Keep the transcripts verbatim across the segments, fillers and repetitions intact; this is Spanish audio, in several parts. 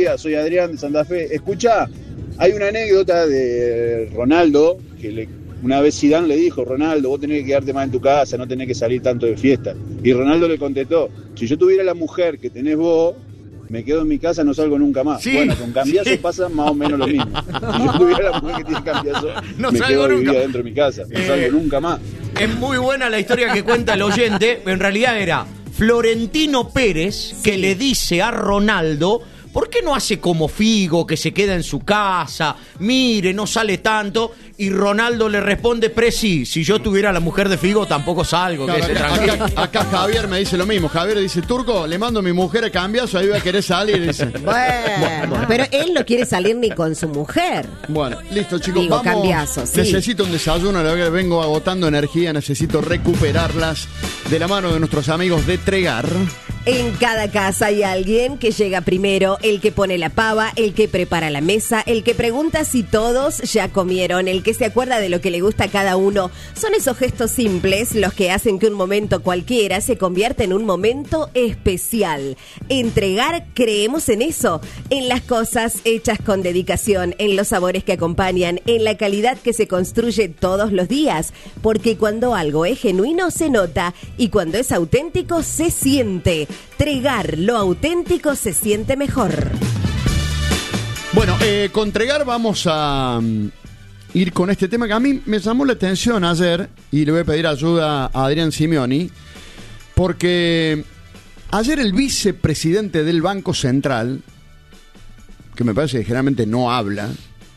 días, soy Adrián de Santa Fe. Escuchá, hay una anécdota de Ronaldo, que le, una vez Zidane le dijo, Ronaldo, vos tenés que quedarte más en tu casa, no tenés que salir tanto de fiesta. Y Ronaldo le contestó, si yo tuviera la mujer que tenés vos, me quedo en mi casa, no salgo nunca más. Sí, bueno, con Cambiaso sí. pasa más o menos lo mismo. Si yo tuviera la mujer que tiene Cambiaso, no me quedo nunca. Vivir dentro de mi casa, no eh, salgo nunca más. Es muy buena la historia que cuenta el oyente, pero en realidad era Florentino Pérez sí. que le dice a Ronaldo, ¿por qué no hace como Figo, que se queda en su casa? Mire, no sale tanto. Y Ronaldo le responde, Presi, si yo tuviera la mujer de Figo, tampoco salgo. Claro, que acá, se acá, acá Javier me dice lo mismo. Javier dice, Turco, le mando a mi mujer a Cambiaso, ahí va a querer salir. Y dice, bueno, bueno, pero él no quiere salir ni con su mujer. Bueno, listo, chicos. Digo, vamos. Cambiaso, sí. Necesito un desayuno, la verdad que vengo agotando energía, necesito recuperarlas de la mano de nuestros amigos de Tregar. En cada casa hay alguien que llega primero, el que pone la pava, el que prepara la mesa, el que pregunta si todos ya comieron, el que se acuerda de lo que le gusta a cada uno. Son esos gestos simples los que hacen que un momento cualquiera se convierta en un momento especial. Entregar, creemos en eso, en las cosas hechas con dedicación, en los sabores que acompañan, en la calidad que se construye todos los días, porque cuando algo es genuino se nota y cuando es auténtico se siente. Tregar, lo auténtico se siente mejor. Bueno, eh, con Tregar vamos a um, ir con este tema que a mí me llamó la atención ayer y le voy a pedir ayuda a Adrián Simeoni, porque ayer el vicepresidente del Banco Central, que me parece que generalmente no habla,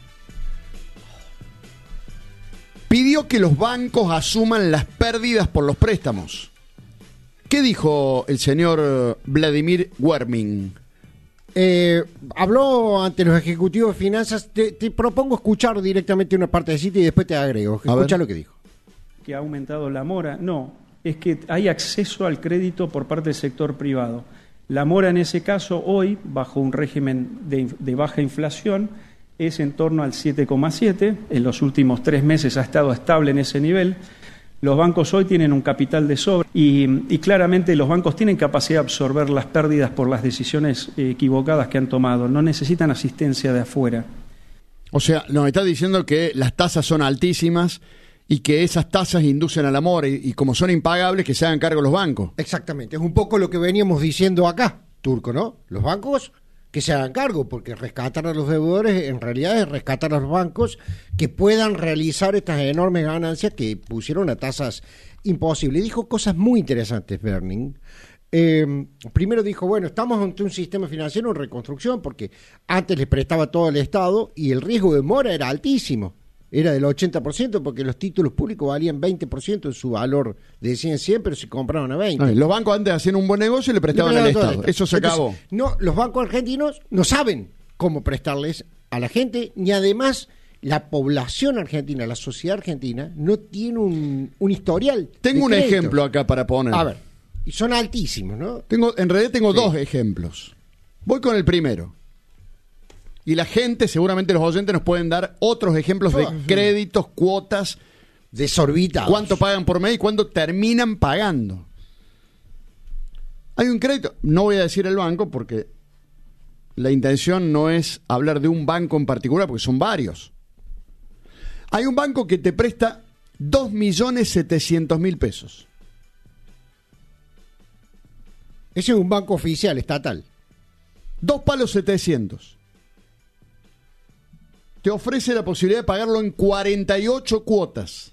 pidió que los bancos asuman las pérdidas por los préstamos. ¿Qué dijo el señor Vladimir Werming? Eh, habló ante los ejecutivos de finanzas. Te, te propongo escuchar directamente una parte de sitio y después te agrego. Escucha lo que dijo. ¿Que ha aumentado la mora? No, es que hay acceso al crédito por parte del sector privado. La mora en ese caso hoy, bajo un régimen de, de baja inflación, es en torno al siete coma siete. En los últimos tres meses ha estado estable en ese nivel. Los bancos hoy tienen un capital de sobra y, y claramente los bancos tienen capacidad de absorber las pérdidas por las decisiones eh, equivocadas que han tomado. No necesitan asistencia de afuera. O sea, nos está diciendo que las tasas son altísimas y que esas tasas inducen al amor y, y como son impagables, que se hagan cargo los bancos. Exactamente, es un poco lo que veníamos diciendo acá, Turco, ¿no? Los bancos que se hagan cargo, porque rescatar a los deudores en realidad es rescatar a los bancos que puedan realizar estas enormes ganancias que pusieron a tasas imposibles. Dijo cosas muy interesantes, Werming. Eh, primero dijo, bueno, estamos ante un sistema financiero en reconstrucción porque antes les prestaba todo el Estado y el riesgo de mora era altísimo. Era del ochenta por ciento porque los títulos públicos valían veinte por ciento en su valor. Decían cien, pero se compraban a veinte. Ay, los bancos antes hacían un buen negocio y le prestaban le al Estado. Estado. Eso se Entonces, acabó. No, los bancos argentinos no saben cómo prestarles a la gente, ni además la población argentina, la sociedad argentina, no tiene un, un historial. Tengo un ejemplo acá para poner. A ver, y son altísimos, ¿no? Tengo, en realidad tengo sí. dos ejemplos. Voy con el primero. Y la gente, seguramente los oyentes nos pueden dar otros ejemplos de créditos, cuotas desorbitados. ¿Cuánto pagan por mes y cuánto terminan pagando? Hay un crédito, no voy a decir el banco porque la intención no es hablar de un banco en particular, porque son varios. Hay un banco que te presta dos millones setecientos mil pesos. Ese es un banco oficial, estatal. Dos palos setecientos. Te ofrece la posibilidad de pagarlo en cuarenta y ocho cuotas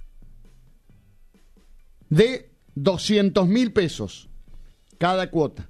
de doscientos mil pesos cada cuota.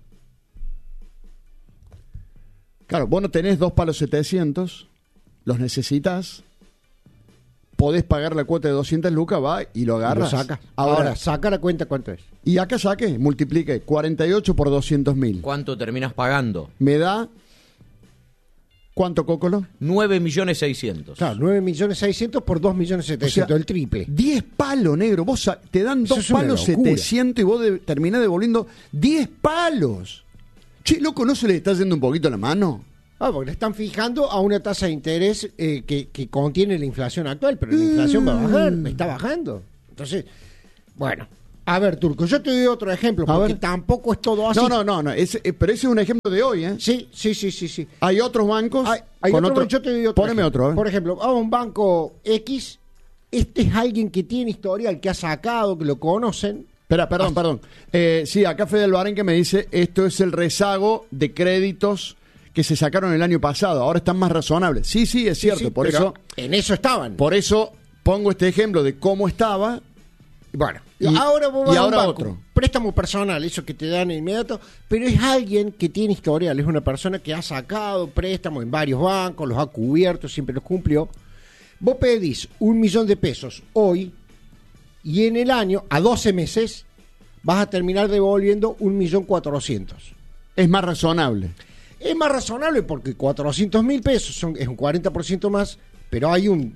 Claro, vos no tenés dos palos setecientos, los necesitas, podés pagar la cuota de doscientas lucas, va y lo agarras. Lo saca. Ahora, Ahora, saca la cuenta cuánto es. Y acá saque, multiplique cuarenta y ocho por doscientos mil. ¿Cuánto terminas pagando? Me da... ¿Cuánto, Cócolo? nueve millones seiscientos. Claro, nueve millones seiscientos por dos millones setecientos, o sea, el triple. diez palos, negro. Vos te dan dos palos setecientos y vos de, terminás devolviendo diez palos. Che, loco, ¿no se le está yendo un poquito la mano? Ah, porque le están fijando a una tasa de interés eh, que, que contiene la inflación actual, pero la inflación mm. va a bajar, está bajando. Entonces, bueno, A ver, Turco, yo te doy otro ejemplo, A porque ver. tampoco es todo así. No, no, no, no ese, eh, pero ese es un ejemplo de hoy, ¿eh? Sí, sí, sí, sí, sí. Hay otros bancos Hay, hay con otro, otro... yo te doy otro Poneme ejemplo. otro, ¿eh? Por ejemplo, vamos a un banco X, este es alguien que tiene historial, que ha sacado, que lo conocen. Espera, perdón, Ah. perdón. Eh, sí, acá Fede Albarén que me dice, esto es el rezago de créditos que se sacaron el año pasado, ahora están más razonables. Sí, sí, es cierto, Sí, sí, por pero eso en eso estaban. por eso pongo este ejemplo de cómo estaba. Bueno, Y- ahora vos y vas a un ahora banco, otro. préstamo personal, eso que te dan inmediato, pero es alguien que tiene historial, es una persona que ha sacado préstamos en varios bancos, los ha cubierto, siempre los cumplió. Vos pedís un millón de pesos hoy y en el año, a doce meses, vas a terminar devolviendo un millón cuatrocientos. Es más razonable. Es más razonable porque cuatrocientos mil pesos son, es un cuarenta por ciento más, pero hay un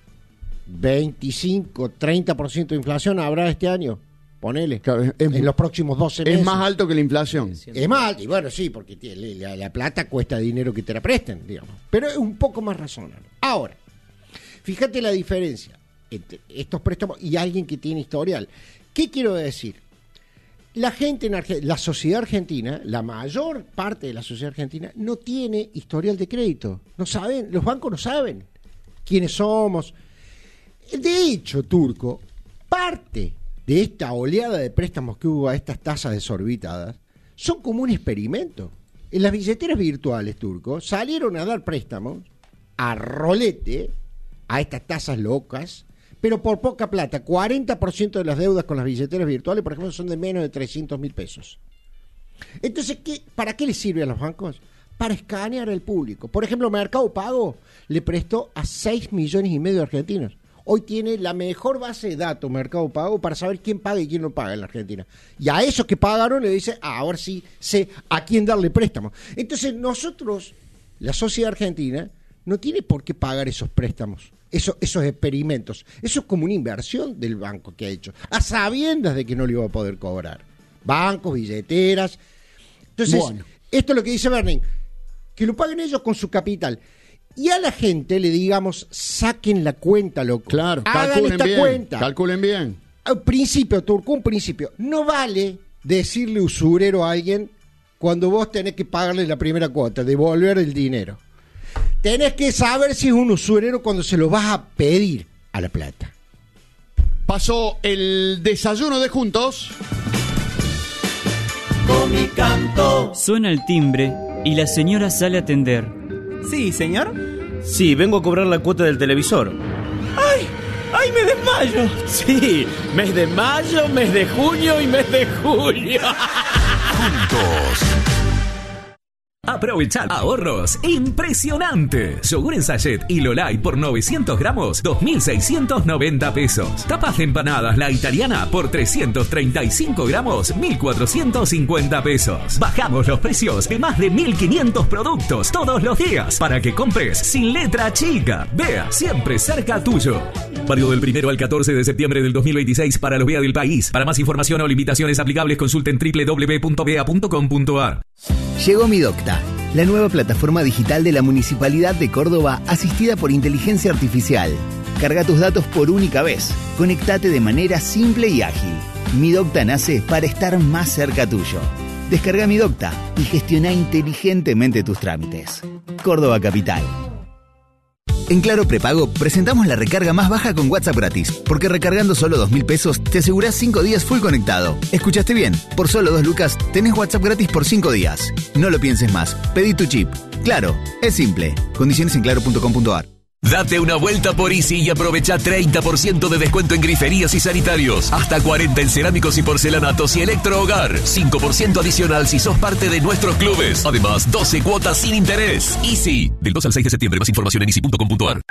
veinticinco, treinta por ciento de inflación habrá este año. Ponele. Claro, es- es- en los próximos doce meses. Es más alto que la inflación. Es más alto. Y bueno, sí, porque tiene- la, la plata cuesta dinero que te la presten, digamos. Pero es un poco más razonable. Ahora, fíjate la diferencia entre estos préstamos y alguien que tiene historial. ¿Qué quiero decir? La gente en Arge- la sociedad argentina, la mayor parte de la sociedad argentina no tiene historial de crédito. No saben, los bancos no saben quiénes somos. De hecho, Turco, parte de esta oleada de préstamos que hubo a estas tasas desorbitadas son como un experimento. En las billeteras virtuales, Turco, salieron a dar préstamos a rolete a estas tasas locas, pero por poca plata. cuarenta por ciento de las deudas con las billeteras virtuales, por ejemplo, son de menos de trescientos mil pesos. Entonces, ¿qué, ¿para qué les sirve a los bancos? Para escanear al público. Por ejemplo, Mercado Pago le prestó a seis millones y medio de argentinos. Hoy tiene la mejor base de datos Mercado Pago para saber quién paga y quién no paga en la Argentina. Y a esos que pagaron le dice, ah, ahora sí sé a quién darle préstamo. Entonces nosotros, la sociedad argentina, no tiene por qué pagar esos préstamos, esos, esos experimentos. Eso es como una inversión del banco que ha hecho, a sabiendas de que no le iba a poder cobrar. Bancos, billeteras. Entonces, Bueno. esto es lo que dice Berning, que lo paguen ellos con su capital. Y a la gente le digamos, saquen la cuenta, loco. Claro, hagan calculen esta bien. cuenta. Calculen bien. Al principio, Turco, un principio. No vale decirle usurero a alguien cuando vos tenés que pagarle la primera cuota, devolver el dinero. Tenés que saber si es un usurero cuando se lo vas a pedir a la plata. Pasó el desayuno de juntos. Con mi canto. Suena el timbre y la señora sale a atender. Sí, señor. Sí, vengo a cobrar la cuota del televisor. ¡Ay! ¡Ay, me desmayo! Sí, mes de mayo, mes de junio y mes de julio. Juntos. Aprovechar ahorros impresionantes. Yogur en sachet y Lolay por novecientos gramos, dos mil seiscientos noventa pesos. Tapas de empanadas La Italiana por trescientos treinta y cinco gramos, mil cuatrocientos cincuenta pesos. Bajamos los precios de más de mil quinientos productos todos los días para que compres sin letra chica. Vea, siempre cerca tuyo. Válido del primero al catorce de septiembre del dos mil veintiséis para los B E A del país. Para más información o limitaciones aplicables consulten doble u doble u doble u punto bea punto com punto a r. Llegó Mi Docta, la nueva plataforma digital de la Municipalidad de Córdoba asistida por inteligencia artificial. Carga tus datos por única vez. Conectate de manera simple y ágil. Mi Docta nace para estar más cerca tuyo. Descarga Mi Docta y gestiona inteligentemente tus trámites. Córdoba Capital. En Claro Prepago presentamos la recarga más baja con WhatsApp gratis, porque recargando solo dos mil pesos te asegurás cinco días full conectado. ¿Escuchaste bien? Por solo dos lucas tenés WhatsApp gratis por cinco días. No lo pienses más, pedí tu chip. Claro, es simple. Condiciones en claro punto com punto a r. Date una vuelta por Easy y aprovecha treinta por ciento de descuento en griferías y sanitarios. Hasta cuarenta en cerámicos y porcelanatos y electrohogar. cinco por ciento adicional si sos parte de nuestros clubes. Además, doce cuotas sin interés. Easy. Del dos al seis de septiembre. Más información en easy punto com punto a r.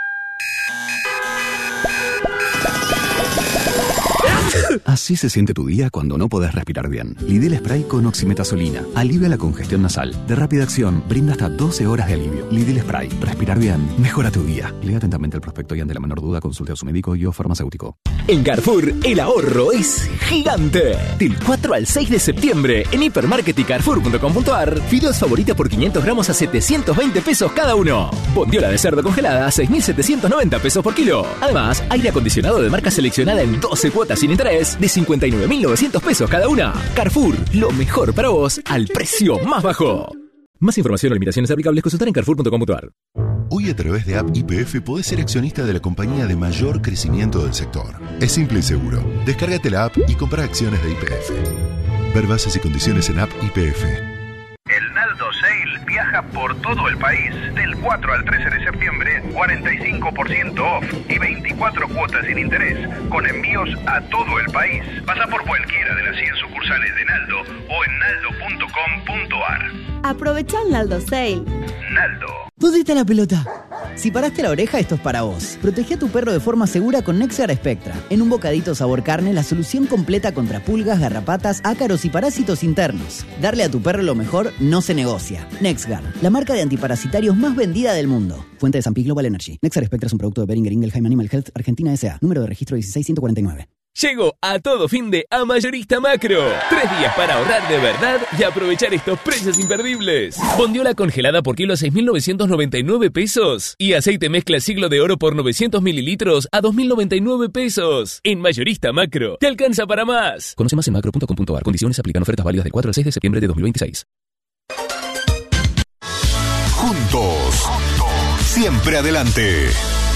Así se siente tu día cuando no podés respirar bien. Lidl Spray con oximetazolina. Alivia la congestión nasal. De rápida acción, brinda hasta doce horas de alivio. Lidl Spray. Respirar bien. Mejora tu día. Lea atentamente el prospecto y ante la menor duda consulte a su médico y o farmacéutico. En Carrefour, el ahorro es gigante. Del cuatro al seis de septiembre, en hipermarket y carrefour punto com punto a r, fideos favorita por quinientos gramos a setecientos veinte pesos cada uno. Bondiola de cerdo congelada a seis mil setecientos noventa pesos por kilo. Además, aire acondicionado de marca seleccionada en doce cuotas sin interés interés de cincuenta y nueve mil novecientos pesos cada una. Carrefour, lo mejor para vos al precio más bajo. Más información o limitaciones aplicables consultar en carrefour punto com punto a r. Hoy a través de App Y P F podés ser accionista de la compañía de mayor crecimiento del sector. Es simple y seguro. Descárgate la app y compra acciones de Y P F. Ver bases y condiciones en App Y P F. El Naldo Sale viaja por todo el país. Del cuatro al trece de septiembre, cuarenta y cinco por ciento off y veinticuatro cuotas sin interés, con envíos a todo el país. Pasa por cualquiera de las cien sucursales de Naldo o en naldo punto com punto a r. Aprovecha el Naldo Sale. Naldo. ¿Dónde está la pelota? Si paraste la oreja, esto es para vos. Protege a tu perro de forma segura con Nexguard Spectra. En un bocadito sabor carne, la solución completa contra pulgas, garrapatas, ácaros y parásitos internos. Darle a tu perro lo mejor no se negocia. Nexguard, la marca de antiparasitarios más vendida del mundo. Fuente de San Pi Global Energy. Nexguard Spectra es un producto de Boehringer Ingelheim Animal Health Argentina S A. Número de registro dieciséis ciento cuarenta y nueve. Llegó a todo fin de a Mayorista Macro. Tres días para ahorrar de verdad y aprovechar estos precios imperdibles. Bondiola congelada por kilo a seis mil novecientos noventa y nueve pesos. Y aceite mezcla siglo de oro por novecientos mililitros a dos mil noventa y nueve pesos. En Mayorista Macro, te alcanza para más. Conoce más en macro punto com punto a r. Condiciones aplican. Ofertas válidas del cuatro al seis de septiembre de dos mil veintiséis. Juntos. Siempre adelante.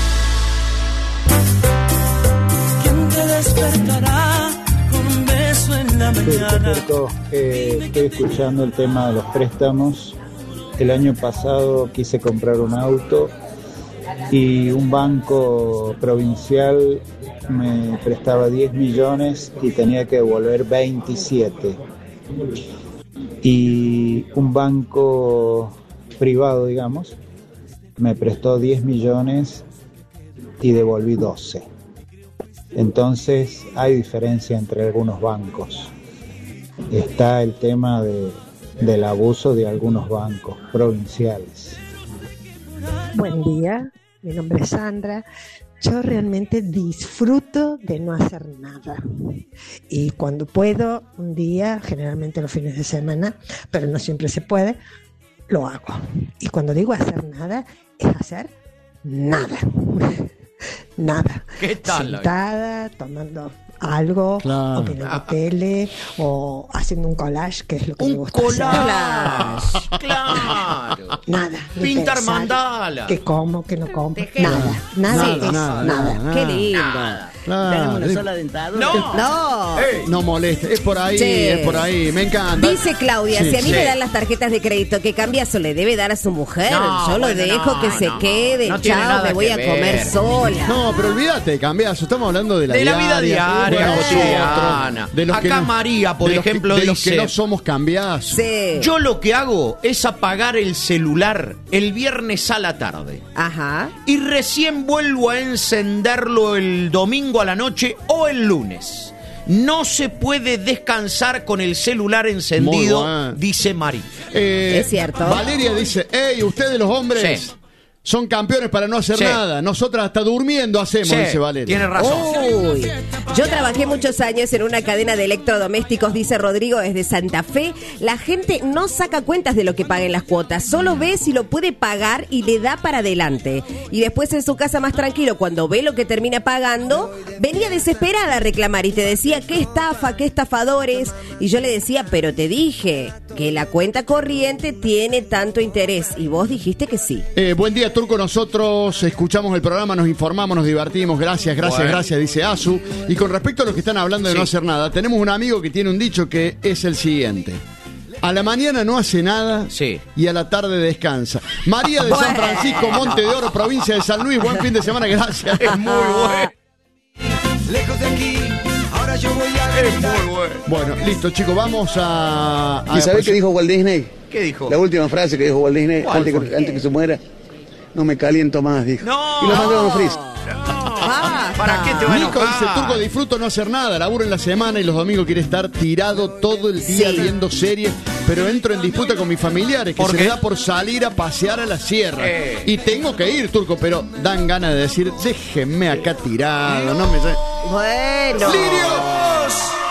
Despertará con un beso en la mañana. Eh, estoy escuchando el tema de los préstamos. El año pasado quise comprar un auto y un banco provincial me prestaba diez millones y tenía que devolver veintisiete. Y un banco privado, digamos, me prestó diez millones y devolví doce. Entonces hay diferencia entre algunos bancos. Está el tema de, del abuso de algunos bancos provinciales. Buen día, mi nombre es Sandra. Yo realmente disfruto de no hacer nada. Y cuando puedo, un día, generalmente los fines de semana, pero no siempre se puede, lo hago. Y cuando digo hacer nada, es hacer nada. Nada. ¿Qué tal? Sentada, tomando algo, claro. O mirando ah. tele, o haciendo un collage, que es lo que un me gusta collage. hacer. Claro. Nada. Pintar mandalas. Que como, que no como. Nada. Nada, sí, es nada, nada. nada. Qué lindo. Nada. Claro. Tenemos una sola dentadura. No. No. Ey, no moleste. Es por ahí, Che. es por ahí. Me encanta. Dice Claudia, Sí, si a mí sí. me dan las tarjetas de crédito, ¿qué cambiazo le debe dar a su mujer? No, Yo lo bueno, dejo no, que se no. quede, No tiene chao, nada me voy que a ver. comer sola. No, pero olvídate, cambiazo. Estamos hablando de la, De la vida diaria, de cotidiana. De los que Acá no- María, por de los que- ejemplo, de los dice... que no somos cambiazos. Sí. Yo lo que hago es apagar el celular el viernes a la tarde. Ajá. Y recién vuelvo a encenderlo el domingo a la noche o el lunes. No se puede descansar con el celular encendido, Muy bueno. dice María. Eh, Es cierto. Valeria dice, hey, ustedes los hombres Sí. son campeones para no hacer Sí. nada. Nosotras hasta durmiendo hacemos, Sí, dice Valeria. tiene razón. Uy. Yo trabajé muchos años en una cadena de electrodomésticos, dice Rodrigo desde Santa Fe. La gente no saca cuentas de lo que paga en las cuotas, solo ve si lo puede pagar y le da para adelante. Y después en su casa más tranquilo, cuando ve lo que termina pagando, venía desesperada a reclamar y te decía qué estafa, qué estafadores. Y yo le decía, pero te dije que la cuenta corriente tiene tanto interés. Y vos dijiste que sí. Eh, buen día, Turco. Nosotros escuchamos el programa, nos informamos, nos divertimos. Gracias, gracias, Bueno. gracias, dice Azu. Y con respecto a los que están hablando de Sí. no hacer nada, tenemos un amigo que tiene un dicho que es el siguiente. A la mañana no hace nada Sí. y a la tarde descansa. María de San Francisco, Monte de Oro, provincia de San Luis. Buen fin de semana, gracias. Es muy bueno. Lejos de aquí, ahora yo voy a Es muy bueno. Bueno, listo, chicos, vamos a... a ¿Y sabés qué dijo Walt Disney? ¿Qué dijo? La última frase que dijo Walt Disney ¿Cuál antes fue? que, antes que se muera. No me caliento más, dijo. No. Y lo mandaron a freeze. Basta. ¿Para qué te va a Nico dice, enojar? Turco, disfruto no hacer nada, laburo en la semana y los domingos quiere estar tirado todo el día Sí. viendo series, pero entro en disputa con mis familiares, que ¿Por se qué? me da por salir a pasear a la sierra. Eh. Y tengo que ir, Turco, pero dan ganas de decir, déjenme acá tirado, no me... Bueno. ¡Lirio!